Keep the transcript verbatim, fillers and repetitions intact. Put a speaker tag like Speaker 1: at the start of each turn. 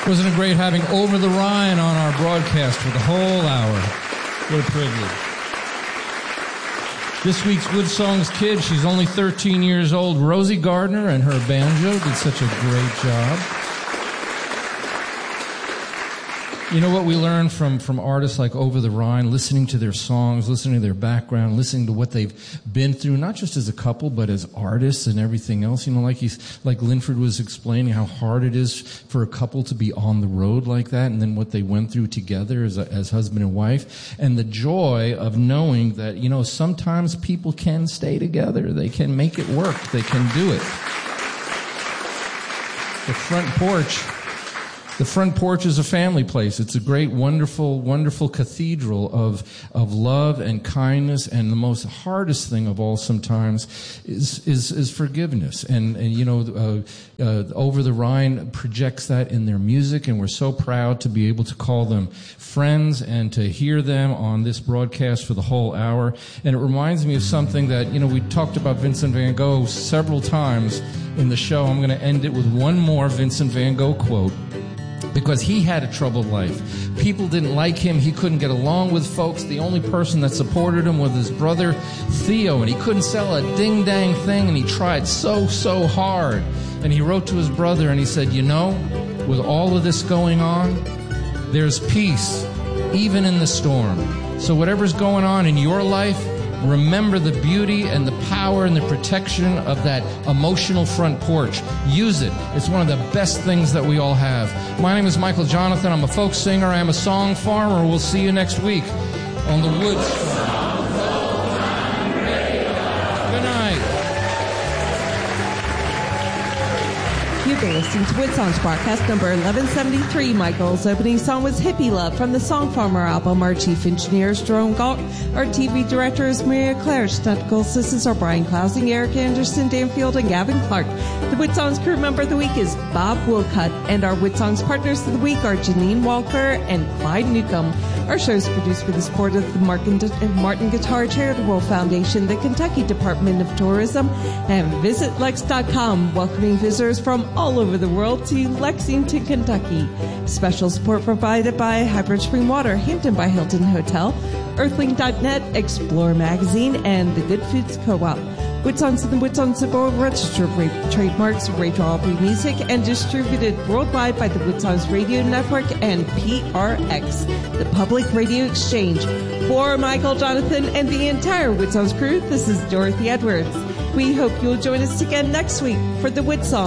Speaker 1: Wasn't it great having Over the Rhine on our broadcast for the whole hour? What a privilege. This week's Wood Songs kid, she's only thirteen years old. Rosie Gardner and her banjo did such a great job. You know what we learn from, from artists like Over the Rhine, listening to their songs, listening to their background, listening to what they've been through, not just as a couple, but as artists and everything else. You know, like he's, like Linford was explaining how hard it is for a couple to be on the road like that, and then what they went through together as, a, as husband and wife, and the joy of knowing that, you know, sometimes people can stay together. They can make it work. They can do it. The front porch. The front porch is a family place. It's a great, wonderful, wonderful cathedral of of love and kindness. And the most hardest thing of all sometimes is is, is forgiveness. And, and you know, uh, uh, Over the Rhine projects that in their music, and we're so proud to be able to call them friends and to hear them on this broadcast for the whole hour. And it reminds me of something that, you know, we talked about Vincent van Gogh several times in the show. I'm going to end it with one more Vincent van Gogh quote, because he had a troubled life. People didn't like him. He couldn't get along with folks. The only person that supported him was his brother Theo, and he couldn't sell a ding-dang thing, and he tried so, so hard. And he wrote to his brother, and he said, you know, with all of this going on, there's peace, even in the storm. So whatever's going on in your life, remember the beauty and the power and the protection of that emotional front porch. Use it. It's one of the best things that we all have. My name is Michael Jonathan. I'm a folk singer. I am a song farmer. We'll see you next week on the Woods Farm. Good night.
Speaker 2: You've been listening to Wood Songs broadcast number eleven seventy-three. Michael's opening song was Hippie Love from the Song Farmer album. Our chief engineer is Jerome Galt. Our T V director is Maria Clare. Technical assistants are Brian Klausing, Eric Anderson, Dan Field, and Gavin Clark. The Wood Songs crew member of the week is Bob Wilcutt. And our Wood Songs partners of the week are Janine Walker and Clyde Newcomb. Our show is produced with the support of the Martin Guitar Charitable Foundation, the Kentucky Department of Tourism, and Visit Lex dot com, welcoming visitors from all over the world to Lexington, Kentucky. Special support provided by Hybrid Spring Water, Hampton by Hilton Hotel, Earthling dot net, Explore Magazine, and the Good Foods Co-op. Wood Songs and the Wood Songs Symbol registered trademarks, Rachel Aubrey Music, and distributed worldwide by the Wood Songs Radio Network and P R X, the Public Radio Exchange. For Michael Jonathan and the entire Wood Songs crew, this is Dorothy Edwards. We hope you'll join us again next week for the Wood Songs.